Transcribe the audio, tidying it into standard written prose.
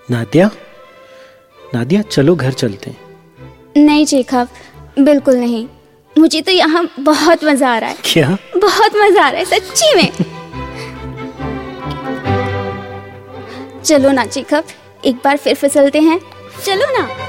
नादिया, नादिया चलो घर चलते हैं। नहीं चेखव, बिल्कुल नहीं। मुझे तो यहाँ बहुत मजा आ रहा है। क्या? बहुत मजा आ रहा है सच्ची में। चलो ना चेखव, एक बार फिर फिसलते हैं, चलो ना।